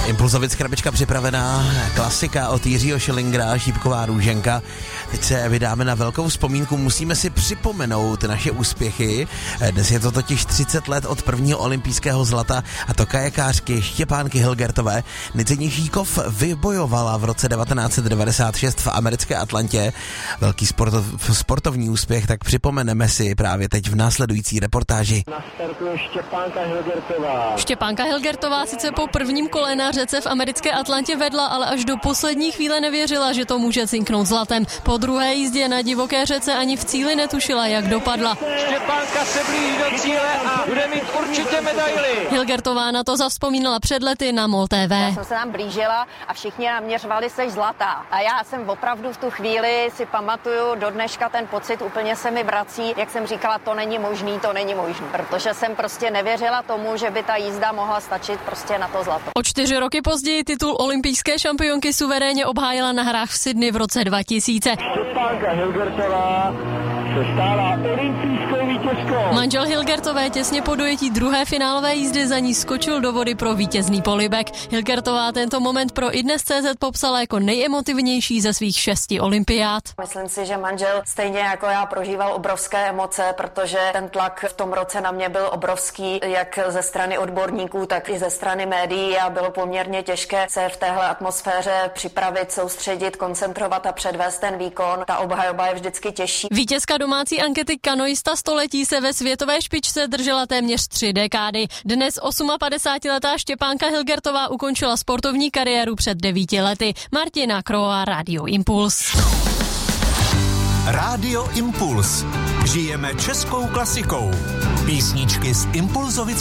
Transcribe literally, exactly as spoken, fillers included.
Impulzovic krabička připravená, klasika od Jiřího Schillingera, Šípková růženka. Teď se vydáme na velkou vzpomínku, musíme si připomenout naše úspěchy. Dnes je to totiž třicet let od prvního olympijského zlata a to kajakářky Štěpánky Hilgertové. Nejcennější kov vybojovala v roce devatenáct set devadesát šest v americké Atlantě. Velký sportov, sportovní úspěch, tak připomeneme si právě teď v následující reportáži. Nastartuje Štěpánka Hilgertová. Štěpánka Hilgertová sice po prvním kole na řece v americké Atlantě vedla, ale až do poslední chvíle nevěřila, že to může cinknout zlatem. Po druhé jízdě na divoké řece ani v cíli netušila, jak dopadla. Štěpánka se blíží do cíle a bude mít určitě medaili. Hilgertová na to zavzpomínala před lety na MOL T V. Já jsem se tam blížila a všichni naměřovali seš zlatá. A já jsem opravdu v tu chvíli si pamatuju do dneška ten pocit, úplně se mi vrací, jak jsem říkala, to není možný, to není možný, protože jsem prostě nevěřila tomu, že by ta jízda mohla stačit prostě na to zlato. O čtyři roky později titul olympijské šampionky suverénně obhájila na hrách v Sydney v roce dva tisíce. Štěpánka Hilgertová se stala olympijskou vítězkou. Manžel Hilgertové těsně po dojetí druhé finálové jízdy za ní skočil do vody pro vítězný polibek. Hilgertová tento moment pro iDnes tečka cé zet popsala jako nejemotivnější ze svých šesti olympiád. Myslím si, že manžel stejně jako já prožíval obrovské emoce, protože ten tlak v tom roce na mě byl obrovský, jak ze strany odborníků, tak i ze strany médií a bylo poměrně těžké se v téhle atmosféře připravit, soustředit, koncentrovat a předvést ten výkon. Ta obhajoba je vždycky těžší. Vítězka domácí ankety Kanoista století se ve světové špičce držela téměř tři dekády. Dnes osmapadesátiletá Štěpánka Hilgertová ukončila sportovní kariéru před devíti lety. Martina Kroa, Radio Impuls. Radio Impuls. Žijeme českou klasikou. Písničky z Impulzovic